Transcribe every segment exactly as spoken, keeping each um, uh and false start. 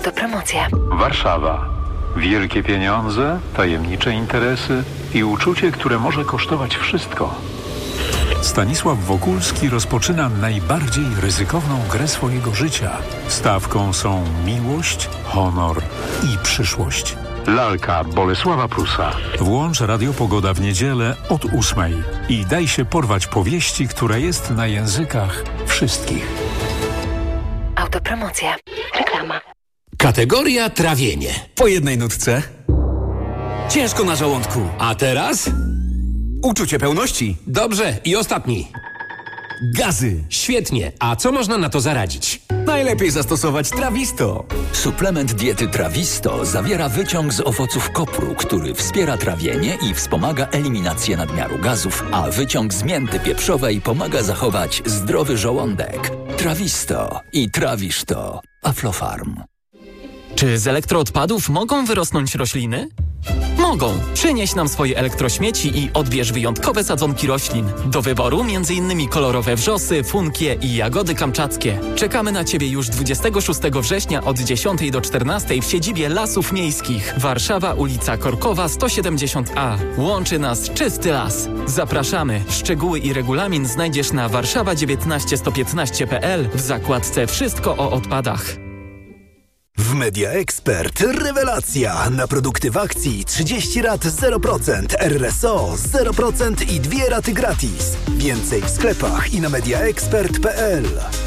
Autopromocja. Warszawa. Wielkie pieniądze, tajemnicze interesy i uczucie, które może kosztować wszystko. Stanisław Wokulski rozpoczyna najbardziej ryzykowną grę swojego życia. Stawką są miłość, honor i przyszłość. Lalka Bolesława Prusa. Włącz Radio Pogoda w niedzielę od ósmej i daj się porwać powieści, która jest na językach wszystkich. Autopromocja. Reklama. Kategoria trawienie. Po jednej nutce. Ciężko na żołądku. A teraz? Uczucie pełności. Dobrze. I ostatni. Gazy. Świetnie. A co można na to zaradzić? Najlepiej zastosować Trawisto. Suplement diety Trawisto zawiera wyciąg z owoców kopru, który wspiera trawienie i wspomaga eliminację nadmiaru gazów, a wyciąg z mięty pieprzowej pomaga zachować zdrowy żołądek. Trawisto i trawisz to. Aflofarm. Czy z elektroodpadów mogą wyrosnąć rośliny? Mogą. Przynieś nam swoje elektrośmieci i odbierz wyjątkowe sadzonki roślin. Do wyboru m.in. kolorowe wrzosy, funkie i jagody kamczackie. Czekamy na Ciebie już dwudziestego szóstego września od dziesiątej do czternastej w siedzibie Lasów Miejskich. Warszawa, ulica Korkowa sto siedemdziesiąt A. Łączy nas czysty las. Zapraszamy. Szczegóły i regulamin znajdziesz na warszawa dziewiętnaście sto piętnaście kropka p l w zakładce Wszystko o odpadach. W Media Expert rewelacja! Na produkty w akcji trzydzieści rat zero procent, R S O zero procent i dwie raty gratis. Więcej w sklepach i na mediaexpert kropka p l.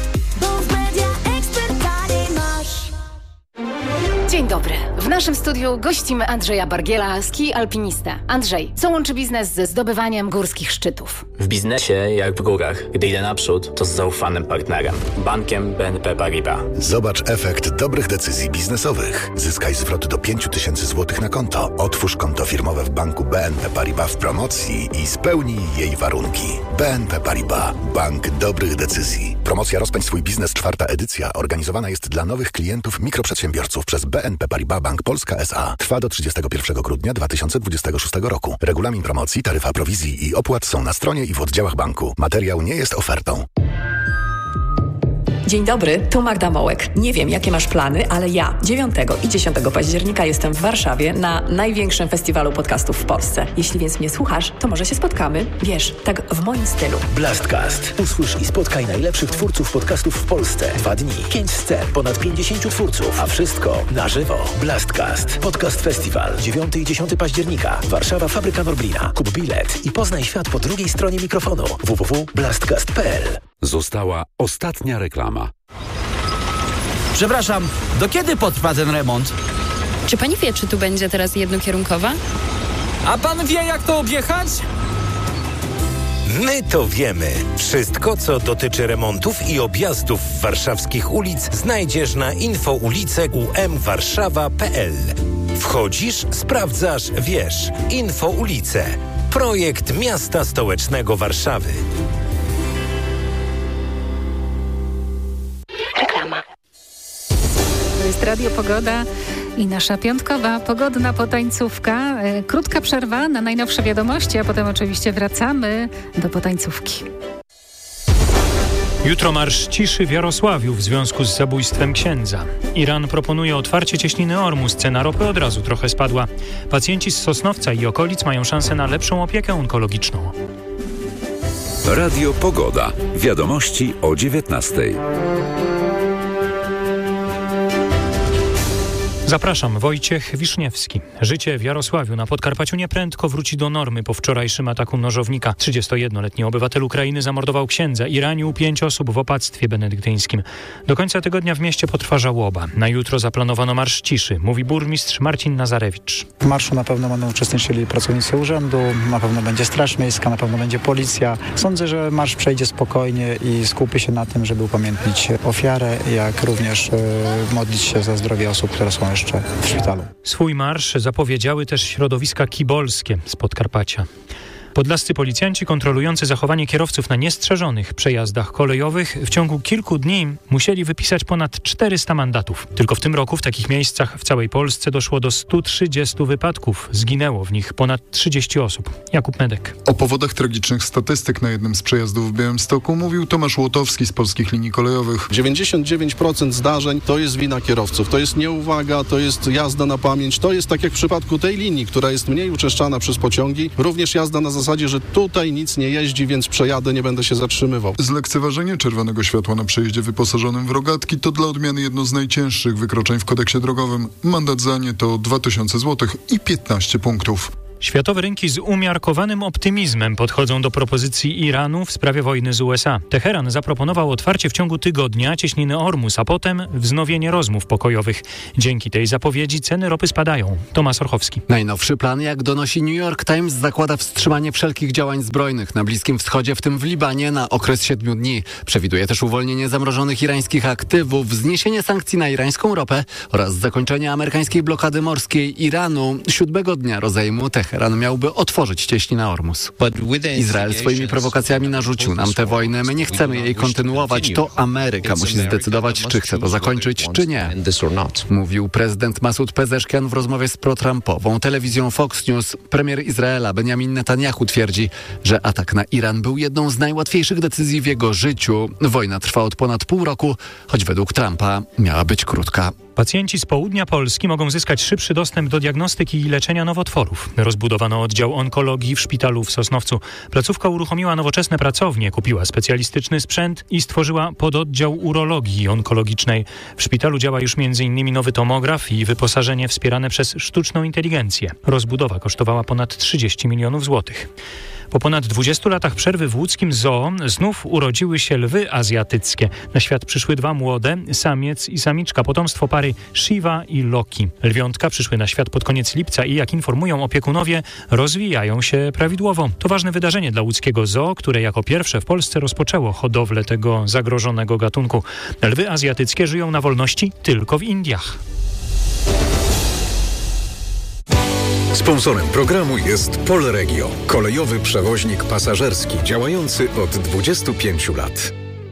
Dzień dobry. W naszym studiu gościmy Andrzeja Bargiela, ski alpinista. Andrzej, co łączy biznes ze zdobywaniem górskich szczytów? W biznesie, jak w górach, gdy idę naprzód, to z zaufanym partnerem. Bankiem B N P Paribas. Zobacz efekt dobrych decyzji biznesowych. Zyskaj zwrot do pięć tysięcy złotych na konto. Otwórz konto firmowe w banku B N P Paribas w promocji i spełnij jej warunki. B N P Paribas. Bank dobrych decyzji. Promocja Rozpędź swój biznes, czwarta edycja, organizowana jest dla nowych klientów mikroprzedsiębiorców przez B N P Paribas Bank Polska S A. Trwa do trzydziestego pierwszego grudnia dwa tysiące dwudziestego szóstego roku. Regulamin promocji, taryfa prowizji i opłat są na stronie i w oddziałach banku. Materiał nie jest ofertą. Dzień dobry, tu Magda Mołek. Nie wiem, jakie masz plany, ale ja dziewiątego i dziesiątego października jestem w Warszawie na największym festiwalu podcastów w Polsce. Jeśli więc mnie słuchasz, to może się spotkamy. Wiesz, tak w moim stylu. Blastcast. Usłysz i spotkaj najlepszych twórców podcastów w Polsce. Dwa dni, pięć scen, ponad pięćdziesięciu twórców, a wszystko na żywo. Blastcast. Podcast Festiwal. dziewiątego i dziesiątego października. Warszawa, Fabryka Norblina. Kup bilet i poznaj świat po drugiej stronie mikrofonu. w w w kropka blastcast kropka p l. Została ostatnia reklama. Przepraszam, do kiedy potrwa ten remont? Czy pani wie, czy tu będzie teraz jednokierunkowa? A pan wie, jak to objechać? My to wiemy. Wszystko, co dotyczy remontów i objazdów warszawskich ulic, znajdziesz na infoulice u m warszawa kropka p l. Wchodzisz, sprawdzasz, wiesz. Infoulice. Projekt Miasta Stołecznego Warszawy. Reklama. To jest Radio Pogoda i nasza piątkowa pogodna potańcówka. Krótka przerwa na najnowsze wiadomości, a potem oczywiście wracamy do potańcówki. Jutro marsz ciszy w Jarosławiu w związku z zabójstwem księdza. Iran proponuje otwarcie cieśniny Ormus. Cena ropy od razu trochę spadła. Pacjenci z Sosnowca i okolic mają szansę na lepszą opiekę onkologiczną. Radio Pogoda. Wiadomości o dziewiętnastej. Zapraszam, Wojciech Wiszniewski. Życie w Jarosławiu na Podkarpaciu nieprędko wróci do normy po wczorajszym ataku nożownika. trzydziestojednoletni obywatel Ukrainy zamordował księdza i ranił pięć osób w opactwie benedyktyńskim. Do końca tygodnia w mieście potrwa żałoba. Na jutro zaplanowano marsz ciszy, mówi burmistrz Marcin Nazarewicz. W marszu na pewno będą uczestniczyli pracownicy urzędu, na pewno będzie Straż Miejska, na pewno będzie policja. Sądzę, że marsz przejdzie spokojnie i skupi się na tym, żeby upamiętnić ofiarę, jak również y, modlić się za zdrowie osób, które są jeszcze w szpitalu. Swój marsz zapowiedziały też środowiska kibolskie z Podkarpacia. Podlascy policjanci kontrolujący zachowanie kierowców na niestrzeżonych przejazdach kolejowych w ciągu kilku dni musieli wypisać ponad czterysta mandatów. Tylko w tym roku w takich miejscach w całej Polsce doszło do stu trzydziestu wypadków. Zginęło w nich ponad trzydzieści osób. Jakub Medek. O powodach tragicznych statystyk na jednym z przejazdów w Białymstoku mówił Tomasz Łotowski z Polskich Linii Kolejowych. dziewięćdziesiąt dziewięć procent zdarzeń to jest wina kierowców, to jest nieuwaga, to jest jazda na pamięć, to jest tak jak w przypadku tej linii, która jest mniej uczęszczana przez pociągi, również jazda na zasadzie, że tutaj nic nie jeździ, więc przejadę, nie będę się zatrzymywał. Zlekceważenie czerwonego światła na przejeździe wyposażonym w rogatki to dla odmiany jedno z najcięższych wykroczeń w kodeksie drogowym. Mandat za nie to dwa tysiące złotych i piętnaście punktów. Światowe rynki z umiarkowanym optymizmem podchodzą do propozycji Iranu w sprawie wojny z U S A. Teheran zaproponował otwarcie w ciągu tygodnia cieśniny Ormus, a potem wznowienie rozmów pokojowych. Dzięki tej zapowiedzi ceny ropy spadają. Tomasz Orchowski. Najnowszy plan, jak donosi New York Times, zakłada wstrzymanie wszelkich działań zbrojnych na Bliskim Wschodzie, w tym w Libanie, na okres siedmiu dni. Przewiduje też uwolnienie zamrożonych irańskich aktywów, zniesienie sankcji na irańską ropę oraz zakończenie amerykańskiej blokady morskiej Iranu. Siódmego dnia rozejmu Teheran miałby otworzyć cieśninę Ormus. Izrael swoimi prowokacjami narzucił nam tę wojnę. My nie chcemy jej kontynuować. To Ameryka musi zdecydować, czy chce to zakończyć, czy nie. Mówił prezydent Masud Pezeszkian w rozmowie z protrampową telewizją Fox News. Premier Izraela Benjamin Netanyahu twierdzi, że atak na Iran był jedną z najłatwiejszych decyzji w jego życiu. Wojna trwa od ponad pół roku, choć według Trumpa miała być krótka. Pacjenci z południa Polski mogą zyskać szybszy dostęp do diagnostyki i leczenia nowotworów. Rozbudowano oddział onkologii w szpitalu w Sosnowcu. Placówka uruchomiła nowoczesne pracownie, kupiła specjalistyczny sprzęt i stworzyła pododdział urologii onkologicznej. W szpitalu działa już między innymi nowy tomograf i wyposażenie wspierane przez sztuczną inteligencję. Rozbudowa kosztowała ponad trzydzieści milionów złotych. Po ponad dwudziestu latach przerwy w łódzkim zoo znów urodziły się lwy azjatyckie. Na świat przyszły dwa młode, samiec i samiczka, potomstwo pary Shiva i Loki. Lwiątka przyszły na świat pod koniec lipca i, jak informują opiekunowie, rozwijają się prawidłowo. To ważne wydarzenie dla łódzkiego zoo, które jako pierwsze w Polsce rozpoczęło hodowlę tego zagrożonego gatunku. Lwy azjatyckie żyją na wolności tylko w Indiach. Sponsorem programu jest Polregio, kolejowy przewoźnik pasażerski działający od dwudziestu pięciu lat.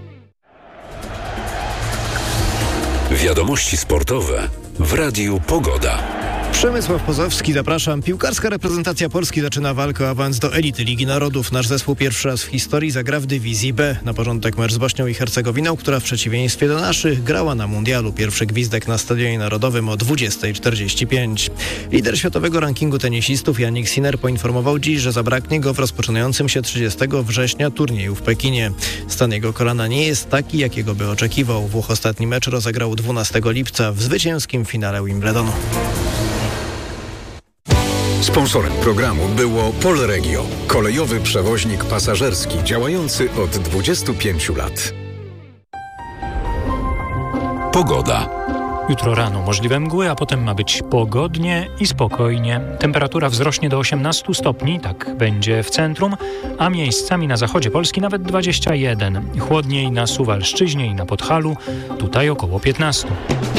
Wiadomości sportowe w Radiu Pogoda. Przemysław Pozowski, zapraszam. Piłkarska reprezentacja Polski zaczyna walkę o awans do elity Ligi Narodów. Nasz zespół pierwszy raz w historii zagra w dywizji B. Na porządek mecz z Bośnią i Hercegowiną, która w przeciwieństwie do naszych grała na mundialu. Pierwszy gwizdek na Stadionie Narodowym o dwudziesta czterdzieści pięć. Lider światowego rankingu tenisistów Jannik Sinner poinformował dziś, że zabraknie go w rozpoczynającym się trzydziestego września turnieju w Pekinie. Stan jego kolana nie jest taki, jakiego by oczekiwał. Włoch ostatni mecz rozegrał dwunastego lipca w zwycięskim finale Wimbledonu. Sponsorem programu było Polregio, kolejowy przewoźnik pasażerski działający od dwudziestu pięciu lat. Pogoda. Jutro rano możliwe mgły, a potem ma być pogodnie i spokojnie. Temperatura wzrośnie do osiemnastu stopni, tak będzie w centrum, a miejscami na zachodzie Polski nawet dwadzieścia jeden. Chłodniej na Suwalszczyźnie i na Podhalu, tutaj około piętnaście.